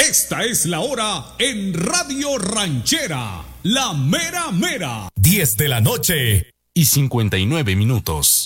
Esta es la hora en Radio Ranchera, la mera mera. 10 de la noche y 59 minutos.